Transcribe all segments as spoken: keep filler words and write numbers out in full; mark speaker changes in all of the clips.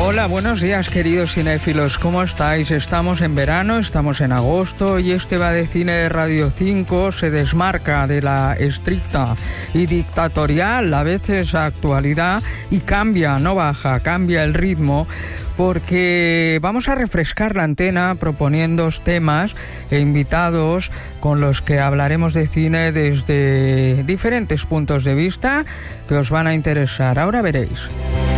Speaker 1: Hola, buenos días, queridos cinéfilos. ¿Cómo estáis? Estamos en verano, estamos en agosto y este va de cine de Radio cinco se desmarca de la estricta y dictatorial, a veces, actualidad y cambia, no baja, cambia el ritmo, porque vamos a refrescar la antena proponiendo temas e invitados con los que hablaremos de cine desde diferentes puntos de vista que os van a interesar. Ahora veréis.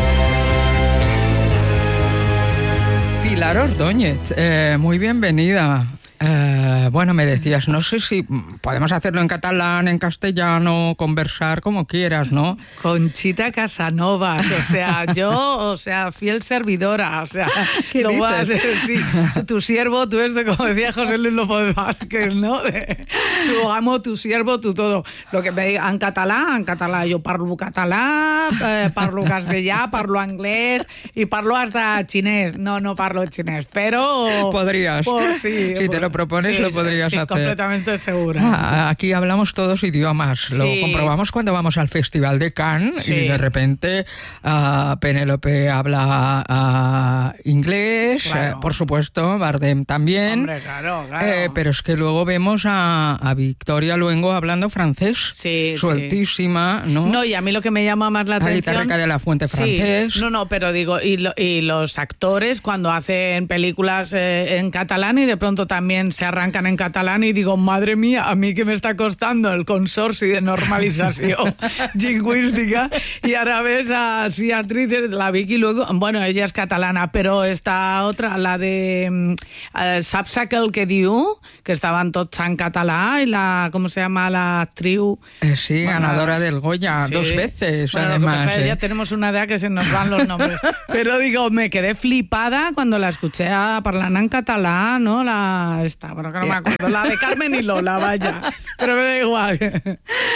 Speaker 1: Pilar Ordóñez, eh, muy bienvenida. Eh, bueno, me decías, no sé si podemos hacerlo en catalán, en castellano, conversar como quieras, ¿no?
Speaker 2: Conchita Casanovas, o sea, yo, o sea, fiel servidora, o sea,
Speaker 1: ¿qué
Speaker 2: lo
Speaker 1: dices?
Speaker 2: voy a hacer, sí, tu siervo, tú esto, como decía José Luis López Vázquez, ¿no? De, tu amo, tu siervo, tu todo. Lo que me diga en català, en català jo parlo català, eh, parlo castellà, parlo anglès y parlo hasta xinès. No, no parlo xinès, pero...
Speaker 1: Podrías.
Speaker 2: Pues, sí,
Speaker 1: si te lo propones,
Speaker 2: sí,
Speaker 1: lo podrías
Speaker 2: estoy
Speaker 1: hacer.
Speaker 2: completamente segura.
Speaker 1: Ah, aquí hablamos todos idiomas.
Speaker 2: Sí.
Speaker 1: Lo comprobamos cuando vamos al Festival de Cannes,
Speaker 2: Sí.
Speaker 1: y de repente uh, Penélope habla uh, inglés,
Speaker 2: Claro.
Speaker 1: eh, por supuesto, Bardem también.
Speaker 2: Hombre, claro, claro.
Speaker 1: Eh, pero es que luego vemos a, a Victoria Luengo hablando francés.
Speaker 2: Sí,
Speaker 1: sueltísima, ¿no?
Speaker 2: No, y a mí lo que me llama más la
Speaker 1: Ahí
Speaker 2: atención...
Speaker 1: te recae de la Fuente francés.
Speaker 2: Sí, no, no, pero digo, y, lo, y los actores cuando hacen películas eh, en catalán y de pronto también se arrancan en catalán y digo, madre mía, a mí que me está costando el consorci de normalització lingüística, y ahora ves así actrices, la Vicky luego, bueno, ella es catalana, pero esta otra, la de eh, saps aquel que diu, que estaban tots en català, y la, ¿cómo se llama la actriu?
Speaker 1: Eh, sí,
Speaker 2: Bueno,
Speaker 1: ganadora del Goya,
Speaker 2: sí.
Speaker 1: dos veces,
Speaker 2: Bueno,
Speaker 1: además.
Speaker 2: lo que pasa es que
Speaker 1: eh.
Speaker 2: ya tenemos una edad que se nos van los nombres. Pero digo, me quedé flipada cuando la escuché a parlar en català, ¿no? La esta, bueno, que no me acuerdo, la de Carmen y Lola, vaya. Pero me da igual.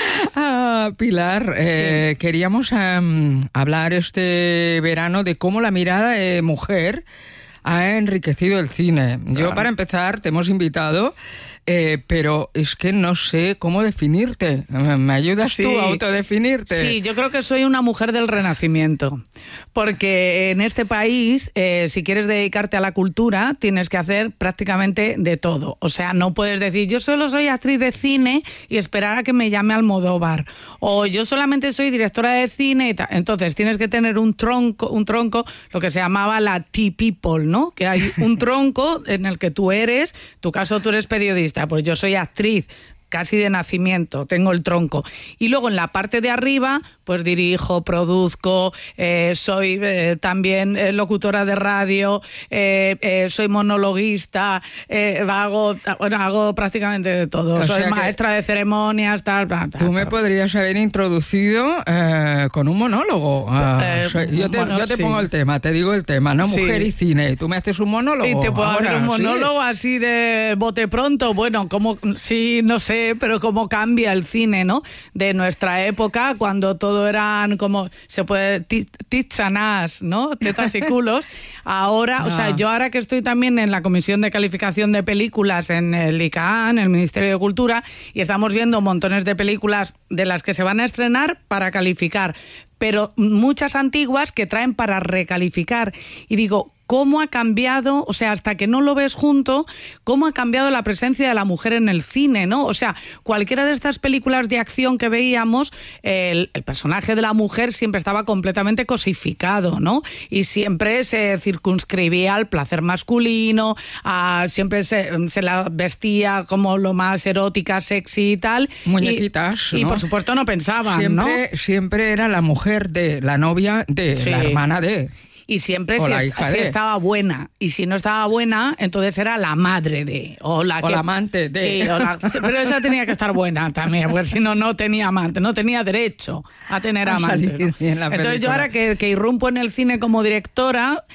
Speaker 1: Ah, Pilar, eh,
Speaker 2: Sí.
Speaker 1: queríamos um, hablar este verano de cómo la mirada de mujer ha enriquecido el cine. Yo,
Speaker 2: Claro.
Speaker 1: para empezar, te hemos invitado, eh, pero es que no sé cómo definirte. ¿Me ayudas
Speaker 2: Sí.
Speaker 1: tú a autodefinirte?
Speaker 2: Sí, yo creo que soy una mujer del Renacimiento, porque en este país, eh, si quieres dedicarte a la cultura, tienes que hacer prácticamente de todo. O sea, no puedes decir, yo solo soy actriz de cine y esperar a que me llame Almodóvar, o yo solamente soy directora de cine y tal. Entonces tienes que tener un tronco, un tronco, lo que se llamaba la T-People, ¿no? Que hay un tronco en el que tú eres, en tu caso tú eres periodista, pues yo soy actriz, casi de nacimiento, tengo el tronco. Y luego en la parte de arriba, pues dirijo, produzco, eh, soy eh, también eh, locutora de radio, eh, eh, soy monologuista, eh, hago, bueno, hago prácticamente de todo.
Speaker 1: O
Speaker 2: soy
Speaker 1: sea que
Speaker 2: maestra de ceremonias, tal, tal, tal.
Speaker 1: Tú me podrías haber introducido eh, con un monólogo. Ah,
Speaker 2: Eh,
Speaker 1: soy- yo te,
Speaker 2: bueno,
Speaker 1: yo te
Speaker 2: sí.
Speaker 1: pongo el tema, te digo el tema, ¿no?
Speaker 2: Sí.
Speaker 1: Mujer y cine. Y tú me haces un monólogo.
Speaker 2: Y te puedo
Speaker 1: ahora,
Speaker 2: hacer un
Speaker 1: ¿sí?
Speaker 2: monólogo así de bote pronto. Bueno, como sí, no sé, pero cómo cambia el cine, ¿no? De nuestra época, cuando todo eran como, se puede, ti- titsanás, ¿no? Tetas y culos. Ahora,
Speaker 1: Ah.
Speaker 2: o sea, yo ahora que estoy también en la Comisión de Calificación de Películas en el I C A A, en el Ministerio de Cultura, y estamos viendo montones de películas de las que se van a estrenar para calificar, pero muchas antiguas que traen para recalificar. Y digo, ¿cómo ha cambiado? O sea, hasta que no lo ves junto, ¿cómo ha cambiado la presencia de la mujer en el cine, ¿no? O sea, cualquiera de estas películas de acción que veíamos, el, el personaje de la mujer siempre estaba completamente cosificado, ¿no? Y siempre se circunscribía al placer masculino, a, siempre se, se la vestía como lo más erótica, sexy y tal.
Speaker 1: Muñequitas,
Speaker 2: Y, y
Speaker 1: ¿no?
Speaker 2: por supuesto no pensaban,
Speaker 1: Siempre,
Speaker 2: ¿no?
Speaker 1: siempre era la mujer de, la novia de,
Speaker 2: Sí.
Speaker 1: la hermana de.
Speaker 2: Y siempre
Speaker 1: O
Speaker 2: si,
Speaker 1: la
Speaker 2: est-
Speaker 1: hija
Speaker 2: si
Speaker 1: de.
Speaker 2: estaba buena. Y si no estaba buena, entonces era la madre de. O la,
Speaker 1: O
Speaker 2: que,
Speaker 1: la amante de.
Speaker 2: Sí, o la- sí, pero esa tenía que estar buena también, porque si no, no tenía amante, no tenía derecho a tener
Speaker 1: A
Speaker 2: amante.
Speaker 1: salir
Speaker 2: ¿no?
Speaker 1: en la
Speaker 2: Entonces yo
Speaker 1: película.
Speaker 2: ahora que, que irrumpo en el cine como directora,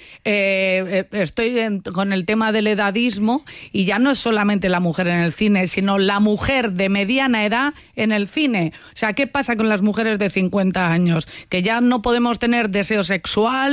Speaker 2: eh, eh, estoy en- con el tema del edadismo, y ya no es solamente la mujer en el cine, sino la mujer de mediana edad en el cine. O sea, ¿qué pasa con las mujeres de cincuenta años? Que ya no podemos tener deseo sexual o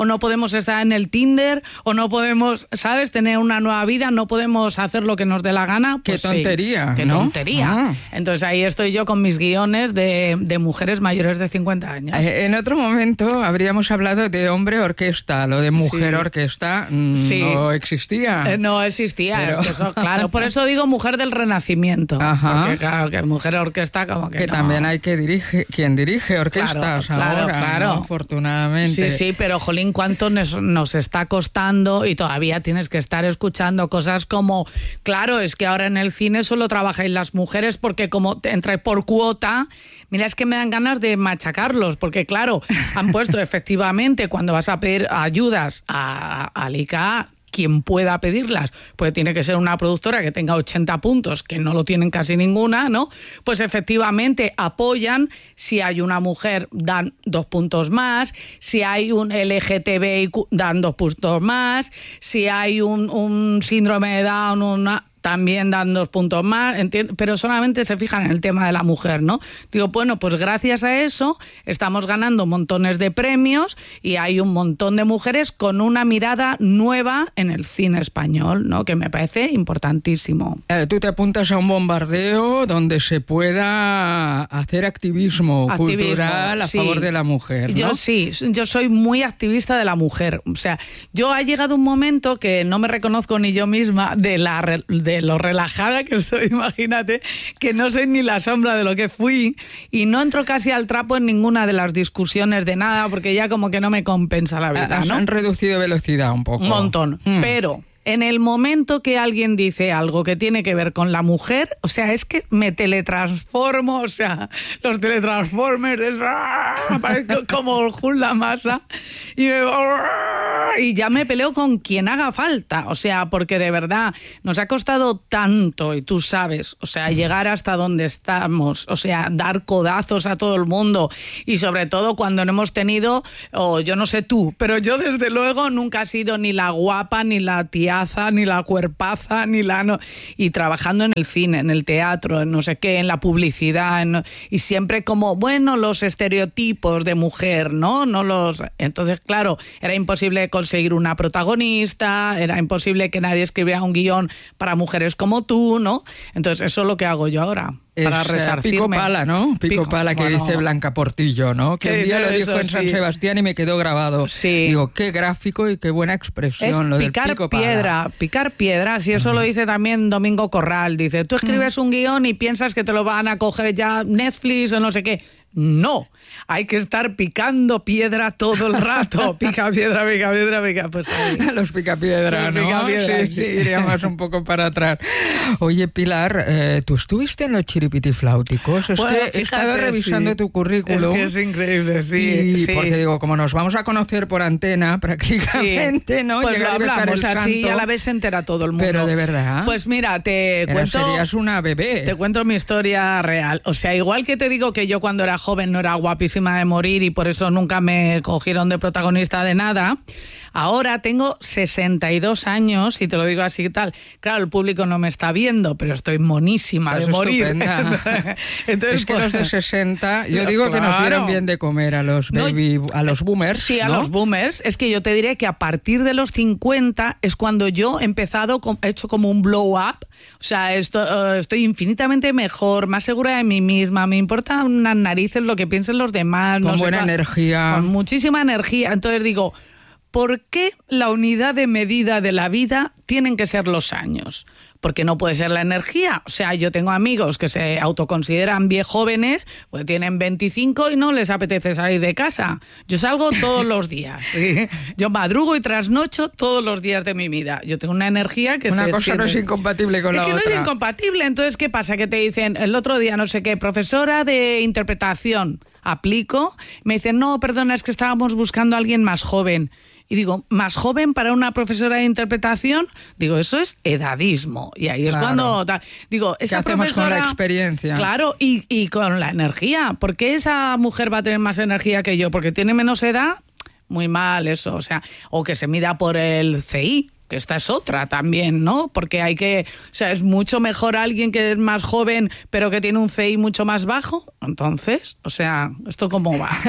Speaker 2: no podemos estar en el Tinder, o no podemos, ¿sabes?, tener una nueva vida, no podemos hacer lo que nos dé la gana. Pues
Speaker 1: qué tontería,
Speaker 2: sí, qué
Speaker 1: ¿no?
Speaker 2: tontería.
Speaker 1: Ah.
Speaker 2: Entonces ahí estoy yo con mis guiones de, de mujeres mayores de cincuenta años.
Speaker 1: Eh, en otro momento habríamos hablado de hombre orquesta, lo de mujer
Speaker 2: Sí.
Speaker 1: orquesta mm,
Speaker 2: Sí.
Speaker 1: no existía.
Speaker 2: Eh, no existía,
Speaker 1: Pero-
Speaker 2: es que eso, claro, por eso digo mujer del Renacimiento.
Speaker 1: Ajá.
Speaker 2: Porque claro, que mujer orquesta como que
Speaker 1: Que
Speaker 2: no.
Speaker 1: también hay que dirige, quien dirige orquestas
Speaker 2: Claro, claro,
Speaker 1: ahora,
Speaker 2: claro.
Speaker 1: ¿no? Afortunadamente.
Speaker 2: Sí, sí, pero jolín, cuánto nos, nos está costando, y todavía tienes que estar escuchando cosas como, claro, es que ahora en el cine solo trabajáis las mujeres porque como te entra por cuota, mira, es que me dan ganas de machacarlos, porque claro, han puesto efectivamente cuando vas a pedir ayudas a, al I C A, quien pueda pedirlas, pues tiene que ser una productora que tenga ochenta puntos, que no lo tienen casi ninguna, ¿no? Pues efectivamente apoyan, si hay una mujer dan dos puntos más, si hay un L G T B I Q dan dos puntos más, si hay un, un síndrome de Down, una... también dan dos puntos más, enti- pero solamente se fijan en el tema de la mujer, ¿no? Digo, bueno, pues gracias a eso estamos ganando montones de premios y hay un montón de mujeres con una mirada nueva en el cine español, ¿no? Que me parece importantísimo.
Speaker 1: Eh, tú te apuntas a un bombardeo donde se pueda hacer activismo,
Speaker 2: Activismo,
Speaker 1: cultural a
Speaker 2: sí.
Speaker 1: favor de la mujer, ¿no?
Speaker 2: Yo sí, yo soy muy activista de la mujer. O sea, yo ha llegado un momento que no me reconozco ni yo misma de la re- de lo relajada que estoy, imagínate, que no soy ni la sombra de lo que fui y no entro casi al trapo en ninguna de las discusiones de nada porque ya como que no me compensa la vida,
Speaker 1: Han
Speaker 2: ¿no?
Speaker 1: reducido velocidad un poco.
Speaker 2: Un montón.
Speaker 1: Mm.
Speaker 2: Pero en el momento que alguien dice algo que tiene que ver con la mujer, o sea, es que me teletransformo, o sea, los teletransformers, es, ¡ah! Parezco como el Hulk la masa, y, me, ¡ah! y ya me peleo con quien haga falta, o sea, porque de verdad nos ha costado tanto, y tú sabes, o sea, llegar hasta donde estamos, o sea, dar codazos a todo el mundo, y sobre todo cuando no hemos tenido, o yo no sé tú, pero yo desde luego nunca he sido ni la guapa, ni la tía, ni la cuerpaza, ni la... No, y trabajando en el cine, en el teatro, en no sé qué, en la publicidad, en, y siempre como, bueno, los estereotipos de mujer, ¿no? No los... Entonces, claro, era imposible conseguir una protagonista, era imposible que nadie escribiera un guión para mujeres como tú, ¿no? Entonces, eso es lo que hago yo ahora. Para
Speaker 1: Es, eh,
Speaker 2: resarcirme.
Speaker 1: Pico pala, ¿no? Pico,
Speaker 2: Pico,
Speaker 1: pala que
Speaker 2: bueno.
Speaker 1: dice Blanca Portillo, ¿no? Que
Speaker 2: ¿Qué
Speaker 1: un día
Speaker 2: dice
Speaker 1: lo dijo
Speaker 2: eso?
Speaker 1: en San
Speaker 2: Sí.
Speaker 1: Sebastián y me quedó grabado.
Speaker 2: Sí.
Speaker 1: Digo, qué gráfico y qué buena expresión
Speaker 2: Es
Speaker 1: lo del
Speaker 2: picar
Speaker 1: pico pala.
Speaker 2: piedra, picar piedras, y eso lo dice también Domingo Corral. Dice, tú escribes un guión y piensas que te lo van a coger ya Netflix o no sé qué. No, hay que estar picando piedra todo el rato. Pica piedra, pica piedra, pica... Pues ahí.
Speaker 1: Los picapiedra,
Speaker 2: Los
Speaker 1: ¿no?
Speaker 2: picapiedra,
Speaker 1: sí,
Speaker 2: sí.
Speaker 1: sí, iríamos un poco para atrás. Oye, Pilar, eh, ¿tú estuviste en los chiripitifláuticos? Es
Speaker 2: Bueno,
Speaker 1: que he estado
Speaker 2: fíjate,
Speaker 1: revisando
Speaker 2: sí.
Speaker 1: tu currículum.
Speaker 2: Es que es increíble, sí.
Speaker 1: Y
Speaker 2: sí.
Speaker 1: porque digo, como nos vamos a conocer por antena prácticamente,
Speaker 2: Sí.
Speaker 1: ¿no?
Speaker 2: Pues
Speaker 1: Llegar
Speaker 2: lo
Speaker 1: y besar
Speaker 2: hablamos
Speaker 1: el
Speaker 2: así y
Speaker 1: santo.
Speaker 2: a la vez se entera todo el mundo.
Speaker 1: Pero de verdad.
Speaker 2: Pues mira, te
Speaker 1: Era-
Speaker 2: cuento...
Speaker 1: serías una bebé.
Speaker 2: Te cuento mi historia real. O sea, igual que te digo que yo cuando era joven no era guapísima de morir y por eso nunca me cogieron de protagonista de nada, ahora tengo sesenta y dos años y te lo digo así y tal. Claro, el público no me está viendo, pero estoy monísima
Speaker 1: Estás
Speaker 2: de morir.
Speaker 1: estupenda.
Speaker 2: Entonces,
Speaker 1: es que
Speaker 2: pues,
Speaker 1: los de sesenta, yo digo que nos
Speaker 2: claro.
Speaker 1: dieron bien de comer a los
Speaker 2: No,
Speaker 1: baby, a los boomers,
Speaker 2: Sí, a
Speaker 1: ¿no?
Speaker 2: los boomers. Es que yo te diré que a partir de los cincuenta es cuando yo he empezado, con- he hecho como un blow up. O sea, esto, eh, estoy infinitamente mejor, más segura de mí misma. Me importan unas narices lo que piensen los demás.
Speaker 1: Con
Speaker 2: no sé
Speaker 1: buena
Speaker 2: cuál-
Speaker 1: energía.
Speaker 2: Con muchísima energía. Entonces digo, ¿por qué la unidad de medida de la vida tienen que ser los años? Porque no puede ser la energía. O sea, yo tengo amigos que se autoconsideran bien jóvenes, pues tienen veinticinco y no les apetece salir de casa. Yo salgo todos los días. ¿Sí? Yo madrugo y trasnocho todos los días de mi vida. Yo tengo una energía que
Speaker 1: Una
Speaker 2: se
Speaker 1: cosa no es
Speaker 2: siente-
Speaker 1: incompatible con
Speaker 2: es
Speaker 1: la
Speaker 2: que
Speaker 1: otra.
Speaker 2: no es incompatible. Entonces, ¿qué pasa? Que te dicen el otro día, no sé qué, profesora de interpretación, aplico, me dicen, no, perdona, es que estábamos buscando a alguien más joven. Y digo, ¿más joven para una profesora de interpretación? Digo, eso es edadismo. Y ahí es
Speaker 1: Claro.
Speaker 2: cuando... ta- Digo,
Speaker 1: ¿Qué
Speaker 2: esa
Speaker 1: hacemos con la
Speaker 2: profesora-
Speaker 1: experiencia?
Speaker 2: Claro, y, y con la energía. ¿Por qué esa mujer va a tener más energía que yo? ¿Porque tiene menos edad? Muy mal eso, o sea, o que se mida por el C I. que esta es otra también, ¿no? Porque hay que, o sea, es mucho mejor alguien que es más joven, pero que tiene un C I mucho más bajo. Entonces, o sea, ¿esto cómo va?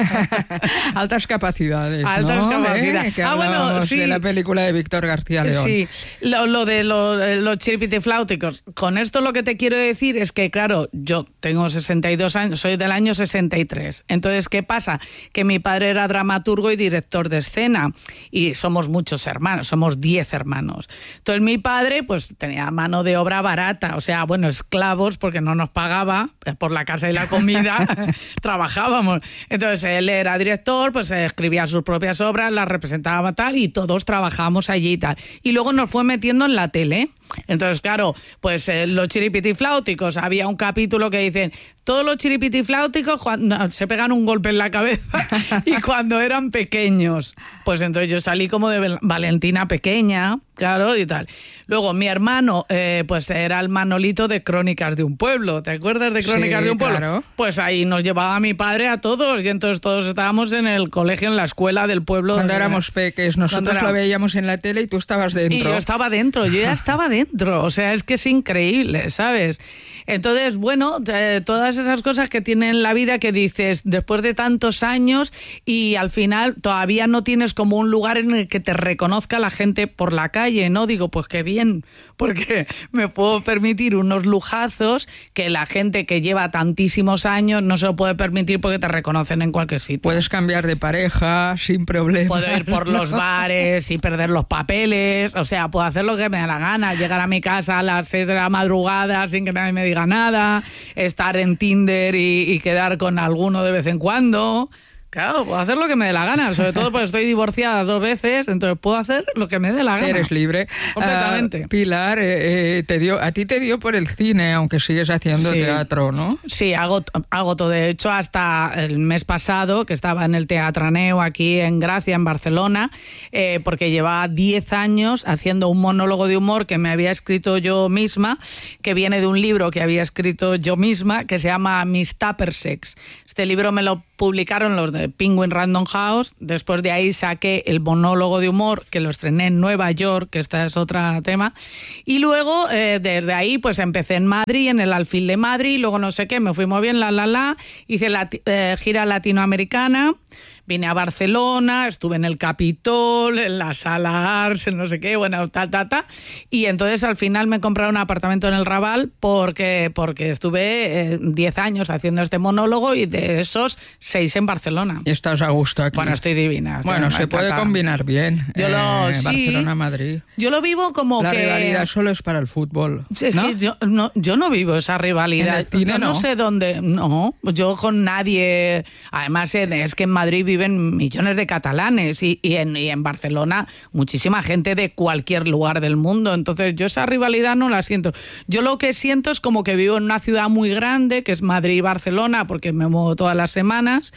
Speaker 1: Altas capacidades,
Speaker 2: Altas
Speaker 1: ¿no?
Speaker 2: capacidades.
Speaker 1: ¿Eh? Que
Speaker 2: ah,
Speaker 1: hablábamos
Speaker 2: bueno, sí.
Speaker 1: de la película de Víctor García León.
Speaker 2: Sí, lo, lo de lo, los chiripitifláuticos. Con esto lo que te quiero decir es que, claro, yo tengo sesenta y dos años, soy del año sesenta y tres. Entonces, ¿qué pasa? Que mi padre era dramaturgo y director de escena y somos muchos hermanos, somos diez hermanos. Entonces mi padre pues tenía mano de obra barata, o sea, bueno, esclavos porque no nos pagaba por la casa y la comida, trabajábamos. Entonces él era director, pues escribía sus propias obras, las representaba tal y todos trabajábamos allí y tal. Y luego nos fue metiendo en la tele. Entonces, claro, pues eh, los chiripitifláuticos, había un capítulo que dicen, todos los chiripitifláuticos cuando se pegan un golpe en la cabeza y cuando eran pequeños. Pues entonces yo salí como de Valentina pequeña, claro, y tal. Luego mi hermano, eh, pues era el Manolito de Crónicas de un Pueblo. ¿Te acuerdas de Crónicas
Speaker 1: sí,
Speaker 2: de un Pueblo?
Speaker 1: Claro.
Speaker 2: Pues ahí nos llevaba mi padre a todos y entonces todos estábamos en el colegio, en la escuela del pueblo.
Speaker 1: Cuando
Speaker 2: de...
Speaker 1: éramos peques, nosotros
Speaker 2: era...
Speaker 1: lo veíamos en la tele y tú estabas dentro.
Speaker 2: Y yo estaba dentro, yo ya estaba dentro, o sea, es que es increíble, ¿sabes? Entonces, bueno, eh, todas esas cosas que tienen la vida que dices después de tantos años y al final todavía no tienes como un lugar en el que te reconozca la gente por la calle, ¿no? Digo, pues qué bien, porque me puedo permitir unos lujazos que la gente que lleva tantísimos años no se lo puede permitir porque te reconocen en cualquier sitio.
Speaker 1: Puedes cambiar de pareja sin problema.
Speaker 2: Puedo ir por los bares y perder los papeles, o sea, puedo hacer lo que me da la gana, llegar a mi casa a las seis de la madrugada sin que nadie me diga nada, estar en Tinder y, y quedar con alguno de vez en cuando. Claro, puedo hacer lo que me dé la gana, sobre todo porque estoy divorciada dos veces, entonces puedo hacer lo que me dé la gana.
Speaker 1: Eres libre.
Speaker 2: Completamente.
Speaker 1: Uh, Pilar, eh, eh, te dio, a ti te dio por el cine, aunque sigues haciendo
Speaker 2: sí.
Speaker 1: teatro, ¿no?
Speaker 2: Sí, hago, hago todo. De hecho, hasta el mes pasado, que estaba en el Teatraneo aquí en Gracia, en Barcelona, eh, porque llevaba diez años haciendo un monólogo de humor que me había escrito yo misma, que viene de un libro que había escrito yo misma, que se llama Mis Tupper Sex. Este libro me lo publicaron los de Penguin Random House. Después de ahí saqué el monólogo de humor, que lo estrené en Nueva York, que este es otro tema. Y luego, eh, desde ahí, pues empecé en Madrid, en el Alfil de Madrid, luego no sé qué, me fui muy bien, la, la, la. Hice la eh, gira latinoamericana. Vine a Barcelona, estuve en el Capitol, en la Sala Ars, en no sé qué, bueno, ta, ta, ta. Y entonces al final me compraron un apartamento en el Raval porque, porque estuve diez eh, años haciendo este monólogo y de esos seis en Barcelona.
Speaker 1: Y estás a gusto aquí.
Speaker 2: Bueno, estoy divina. Estoy
Speaker 1: bueno, se puede combinar bien.
Speaker 2: Yo lo,
Speaker 1: eh,
Speaker 2: sí,
Speaker 1: Barcelona-Madrid.
Speaker 2: Yo lo vivo como
Speaker 1: la
Speaker 2: que...
Speaker 1: La rivalidad solo es para el fútbol,
Speaker 2: es
Speaker 1: ¿no?
Speaker 2: que yo, no, yo no vivo esa rivalidad.
Speaker 1: ¿En el cine
Speaker 2: yo no,
Speaker 1: no
Speaker 2: sé dónde... No, yo con nadie... Además, es que en Madrid viven millones de catalanes y, y, en, y en Barcelona muchísima gente de cualquier lugar del mundo. Entonces yo esa rivalidad no la siento. Yo lo que siento es como que vivo en una ciudad muy grande, que es Madrid y Barcelona, porque me muevo todas las semanas,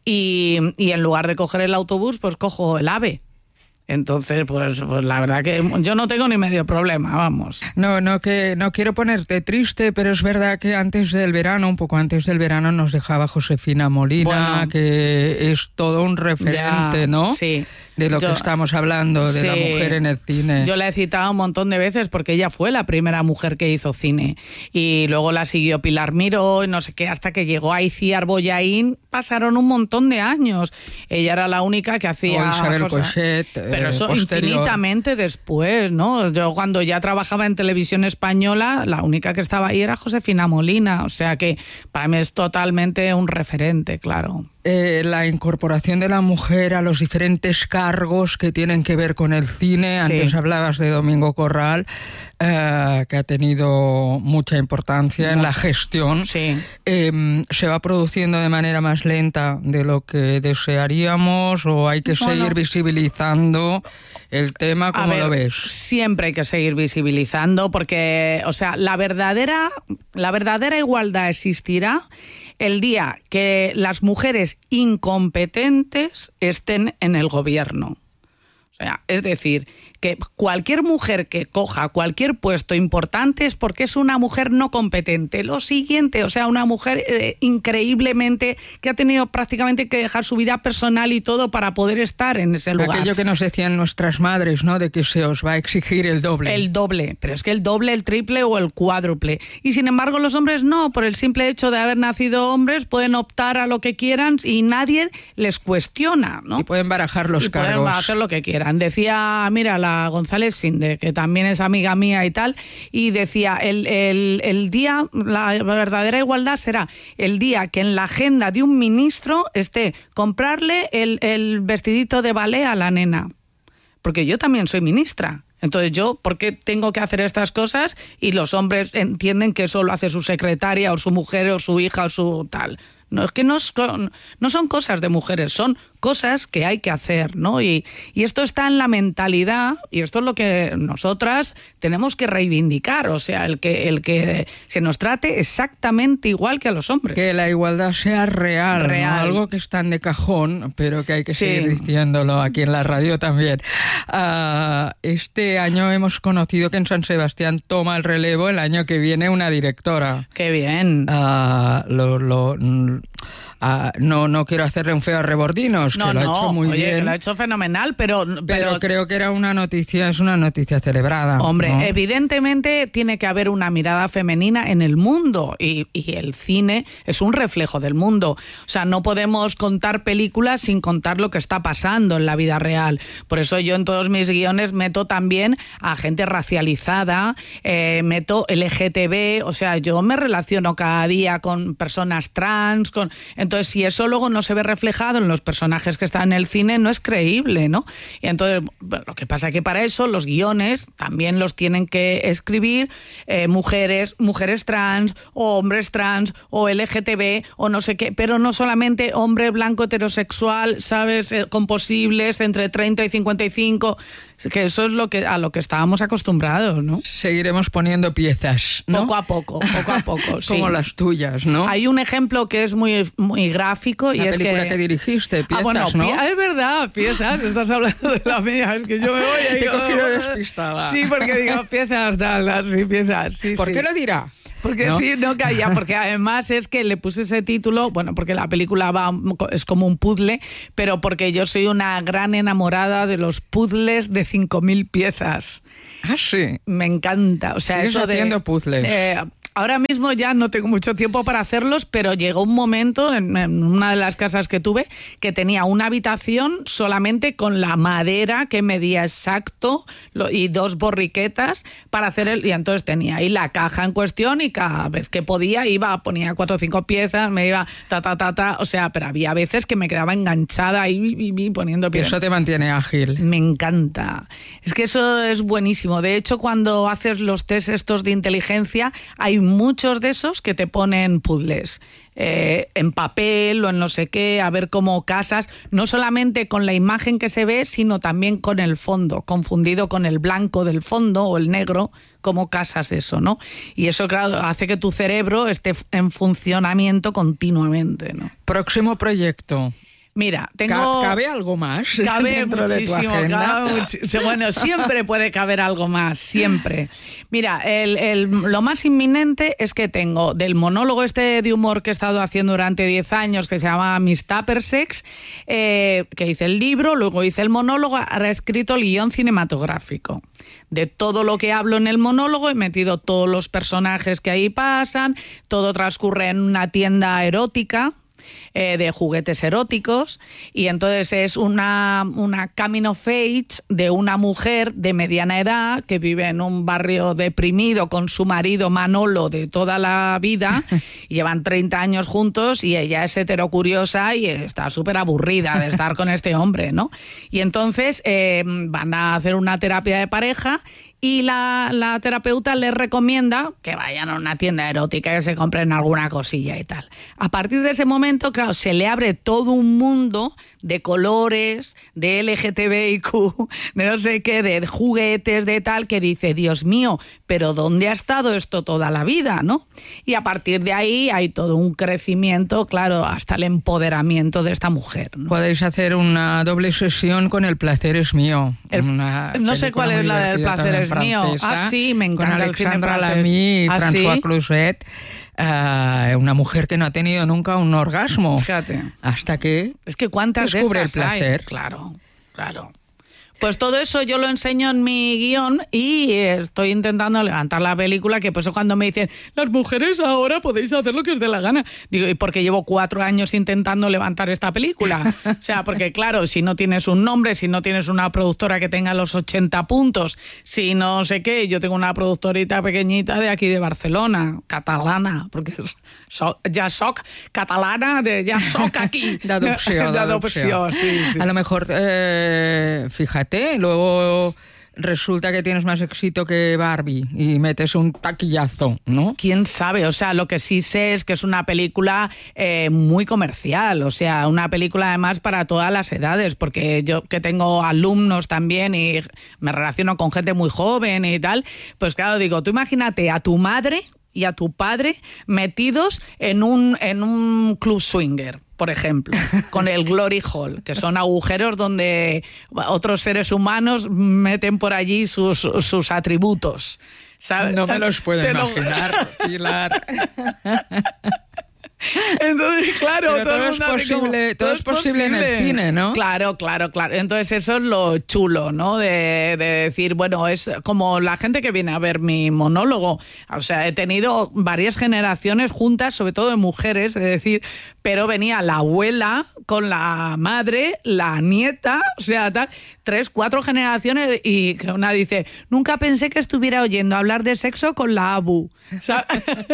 Speaker 2: y, y en lugar de coger el autobús, pues cojo el AVE. Entonces, pues, pues la verdad que yo no tengo ni medio problema, vamos.
Speaker 1: No, no, que no quiero ponerte triste, pero es verdad que antes del verano, un poco antes del verano, nos dejaba Josefina Molina, bueno, que es todo un referente, ya, ¿no?
Speaker 2: Sí.
Speaker 1: De lo
Speaker 2: yo,
Speaker 1: que estamos hablando, de sí, la mujer en el cine.
Speaker 2: Yo la he citado un montón de veces porque ella fue la primera mujer que hizo cine. Y luego la siguió Pilar Miró, y no sé qué, hasta que llegó a Iciar Bollaín, pasaron un montón de años. Ella era la única que hacía...
Speaker 1: O Isabel Coixet,
Speaker 2: Pero eso
Speaker 1: eh,
Speaker 2: infinitamente después, ¿no? Yo cuando ya trabajaba en Televisión Española, la única que estaba ahí era Josefina Molina. O sea que para mí es totalmente un referente, claro.
Speaker 1: Eh, la incorporación de la mujer a los diferentes cargos que tienen que ver con el cine. Sí. Antes hablabas de Domingo Corral, eh, que ha tenido mucha importancia no. en la gestión.
Speaker 2: Sí.
Speaker 1: Eh, ¿Se va produciendo de manera más lenta de lo que desearíamos o hay que bueno. seguir visibilizando el tema? ¿Cómo
Speaker 2: ver,
Speaker 1: lo ves?
Speaker 2: Siempre hay que seguir visibilizando porque, o sea, la verdadera, la verdadera igualdad existirá el día que las mujeres incompetentes estén en el gobierno. O sea, es decir, que cualquier mujer que coja cualquier puesto importante es porque es una mujer no competente. Lo siguiente, o sea, una mujer eh, increíblemente que ha tenido prácticamente que dejar su vida personal y todo para poder estar en ese lugar.
Speaker 1: Aquello que nos decían nuestras madres, ¿no? De que se os va a exigir el doble.
Speaker 2: El doble, pero es que el doble, el triple o el cuádruple. Y sin embargo los hombres no, por el simple hecho de haber nacido hombres pueden optar a lo que quieran y nadie les cuestiona, ¿no?
Speaker 1: Y pueden barajar los
Speaker 2: y
Speaker 1: cargos.
Speaker 2: Pueden hacer lo que quieran. Decía, mira, la González Sinde, que también es amiga mía y tal, y decía, el, el, el día, la verdadera igualdad será el día que en la agenda de un ministro esté comprarle el, el vestidito de ballet a la nena. Porque yo también soy ministra. Entonces yo, ¿por qué tengo que hacer estas cosas? Y los hombres entienden que eso lo hace su secretaria o su mujer o su hija o su tal. No, es que no son, no son cosas de mujeres, son cosas que hay que hacer, ¿no? Y, y esto está en la mentalidad y esto es lo que nosotras tenemos que reivindicar, o sea, el que, el que se nos trate exactamente igual que a los hombres.
Speaker 1: Que la igualdad sea real, real. ¿no? Algo que es tan de cajón, pero que hay que sí. seguir diciéndolo aquí en la radio también. Uh, este año hemos conocido que en San Sebastián toma el relevo el año que viene una directora.
Speaker 2: ¡Qué bien!
Speaker 1: Uh, lo... lo Uh, no, no quiero hacerle un feo a Rebordinos,
Speaker 2: no,
Speaker 1: que lo
Speaker 2: no,
Speaker 1: ha hecho muy
Speaker 2: oye,
Speaker 1: bien.
Speaker 2: Que lo ha hecho fenomenal, pero, pero...
Speaker 1: Pero creo que era una noticia, es una noticia celebrada.
Speaker 2: Hombre,
Speaker 1: ¿no?
Speaker 2: Evidentemente tiene que haber una mirada femenina en el mundo y, y el cine es un reflejo del mundo. O sea, no podemos contar películas sin contar lo que está pasando en la vida real. Por eso yo en todos mis guiones meto también a gente racializada, eh, meto L G T B, o sea, yo me relaciono cada día con personas trans, con... Entonces, si eso luego no se ve reflejado en los personajes que están en el cine, no es creíble, ¿no? Y entonces, lo que pasa es que para eso los guiones también los tienen que escribir eh, mujeres, mujeres trans, o hombres trans, o L G T B, o no sé qué, pero no solamente hombre blanco heterosexual, ¿sabes? Eh, con posibles entre treinta y cincuenta y cinco, que eso es lo que a lo que estábamos acostumbrados, ¿no?
Speaker 1: Seguiremos poniendo piezas, ¿no?
Speaker 2: Poco a poco, poco a poco, sí.
Speaker 1: Como las tuyas, ¿no?
Speaker 2: Hay un ejemplo que es muy, muy gráfico y
Speaker 1: la
Speaker 2: es que...
Speaker 1: La película que dirigiste, piezas,
Speaker 2: ah, bueno,
Speaker 1: ¿no?
Speaker 2: Pi- es verdad, piezas, estás hablando de la mía, es que yo me voy y
Speaker 1: Te he
Speaker 2: digo...
Speaker 1: cogido despistada.
Speaker 2: Sí, porque digo piezas, tal, sí, piezas, sí,
Speaker 1: ¿Por
Speaker 2: sí.
Speaker 1: qué lo dirá?
Speaker 2: Porque
Speaker 1: ¿no?
Speaker 2: sí, no calla, porque además es que le puse ese título, bueno, porque la película va es como un puzzle, pero porque yo soy una gran enamorada de los puzzles de cinco mil piezas.
Speaker 1: Ah, sí.
Speaker 2: Me encanta, o sea,
Speaker 1: ¿Sigues
Speaker 2: eso de...
Speaker 1: haciendo puzzles?
Speaker 2: Eh, Ahora mismo ya no tengo mucho tiempo para hacerlos, pero llegó un momento en, en una de las casas que tuve que tenía una habitación solamente con la madera que medía exacto lo, y dos borriquetas para hacer el... Y entonces tenía ahí la caja en cuestión y cada vez que podía iba, ponía cuatro o cinco piezas, me iba ta, ta, ta, ta. O sea, pero había veces que me quedaba enganchada ahí y, y, y poniendo piezas.
Speaker 1: Eso te mantiene ágil.
Speaker 2: Me encanta. Es que eso es buenísimo. De hecho, cuando haces los test estos de inteligencia, hay muchos de esos que te ponen puzzles eh, en papel o en no sé qué, a ver cómo casas, no solamente con la imagen que se ve, sino también con el fondo, confundido con el blanco del fondo o el negro, cómo casas eso, ¿no? Y eso, claro, hace que tu cerebro esté en funcionamiento continuamente, ¿no?
Speaker 1: Próximo proyecto.
Speaker 2: Mira, tengo...
Speaker 1: ¿Cabe algo más
Speaker 2: cabe
Speaker 1: dentro
Speaker 2: muchísimo,
Speaker 1: de tu agenda?
Speaker 2: Cabe muchísimo. Bueno, siempre puede caber algo más, siempre. Mira, el, el, lo más inminente es que tengo del monólogo este de humor que he estado haciendo durante diez años, que se llama Miss Tuppersex, eh, que hice el libro, luego hice el monólogo, ahora he escrito el guión cinematográfico. De todo lo que hablo en el monólogo he metido todos los personajes que ahí pasan, todo transcurre en una tienda erótica, Eh, de juguetes eróticos, y entonces es una, una coming of age de una mujer de mediana edad que vive en un barrio deprimido con su marido Manolo de toda la vida, llevan treinta años juntos y ella es heterocuriosa y está súper aburrida de estar con este hombre, ¿no? Y entonces eh, van a hacer una terapia de pareja y la, la terapeuta les recomienda que vayan a una tienda erótica y se compren alguna cosilla y tal. A partir de ese momento momento, claro, se le abre todo un mundo de colores, de L G T B I Q, de no sé qué, de juguetes, de tal, que dice, Dios mío, pero ¿dónde ha estado esto toda la vida, no? Y a partir de ahí hay todo un crecimiento, claro, hasta el empoderamiento de esta mujer, ¿no?
Speaker 1: Podéis hacer una doble sesión con El placer es mío.
Speaker 2: El, no sé cuál es la del placer es mío. Ah, sí, me encanta.
Speaker 1: Con Alexandra Lamy y
Speaker 2: ¿Ah,
Speaker 1: François
Speaker 2: sí?
Speaker 1: Cluzet. Uh, una mujer que no ha tenido nunca un orgasmo.
Speaker 2: Fíjate.
Speaker 1: Hasta que
Speaker 2: es que cuántas
Speaker 1: descubre
Speaker 2: de
Speaker 1: el placer.
Speaker 2: Hay? Claro, claro. Pues todo eso yo lo enseño en mi guión y estoy intentando levantar la película, que por eso cuando me dicen, las mujeres ahora podéis hacer lo que os dé la gana. Digo, ¿y por qué llevo cuatro años intentando levantar esta película? O sea, porque claro, si no tienes un nombre, si no tienes una productora que tenga los ochenta puntos, si no sé qué, yo tengo una productorita pequeñita de aquí de Barcelona, catalana, porque so, ya soc catalana, de ya soc aquí.
Speaker 1: De adopción.
Speaker 2: De adopción, sí, sí.
Speaker 1: A lo mejor, eh, fíjate, luego resulta que tienes más éxito que Barbie y metes un taquillazo, ¿no?
Speaker 2: ¿Quién sabe? O sea, lo que sí sé es que es una película eh, muy comercial, o sea, una película además para todas las edades, porque yo que tengo alumnos también y me relaciono con gente muy joven y tal, pues claro, digo, tú imagínate a tu madre y a tu padre metidos en un, en un club swinger, por ejemplo, con el Glory Hall, que son agujeros donde otros seres humanos meten por allí sus, sus atributos, ¿sabes?
Speaker 1: No me los puedo
Speaker 2: Te
Speaker 1: imaginar,
Speaker 2: lo...
Speaker 1: Pilar.
Speaker 2: Entonces, claro,
Speaker 1: pero todo, todo es posible, como, todo, todo es posible, posible en el cine, ¿no?
Speaker 2: Claro, claro, claro. Entonces eso es lo chulo, ¿no? De, de decir, bueno, es como la gente que viene a ver mi monólogo. O sea, he tenido varias generaciones juntas, sobre todo de mujeres, es decir, pero venía la abuela con la madre, la nieta, o sea, tal, tres, cuatro generaciones, y una dice, nunca pensé que estuviera oyendo hablar de sexo con la abu. ¿Sabes?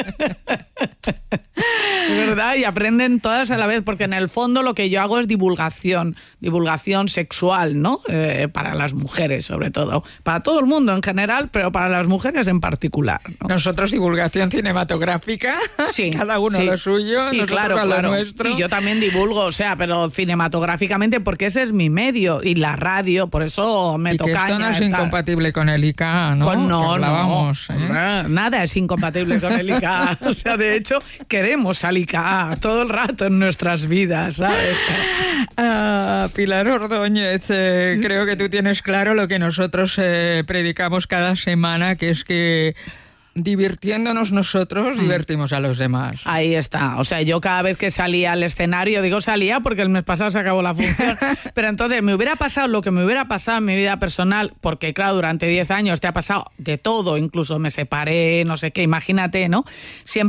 Speaker 2: ¿Verdad? Y aprenden todas a la vez, porque en el fondo lo que yo hago es divulgación, divulgación sexual, ¿no? Eh, para las mujeres, sobre todo. Para todo el mundo en general, pero para las mujeres en particular, ¿no?
Speaker 1: Nosotros divulgación cinematográfica,
Speaker 2: sí,
Speaker 1: cada uno
Speaker 2: sí.
Speaker 1: lo suyo,
Speaker 2: y
Speaker 1: nosotros
Speaker 2: claro,
Speaker 1: lo
Speaker 2: claro.
Speaker 1: nuestro.
Speaker 2: Y yo también divulgo, o sea, pero cinematográficamente, porque ese es mi medio, y la radio, por eso me toca.
Speaker 1: Y que esto no es incompatible con el I C A, ¿no?
Speaker 2: Con, no,
Speaker 1: hablábamos,
Speaker 2: no.
Speaker 1: ¿eh?
Speaker 2: Nada es incompatible con el I C A. O sea, de hecho, queremos al I C A todo el rato en nuestras vidas, ¿sabes?
Speaker 1: Ah, Pilar Ordóñez, eh, creo que tú tienes claro lo que nosotros eh, predicamos cada semana, que es que divirtiéndonos nosotros, mm. divertimos a los demás.
Speaker 2: Ahí está. O sea, yo cada vez que salía al escenario, digo salía porque el mes pasado se acabó la función, pero entonces me hubiera pasado lo que me hubiera pasado en mi vida personal, porque claro, durante diez años te ha pasado de todo, incluso me separé, no sé qué, imagínate, ¿no? Siempre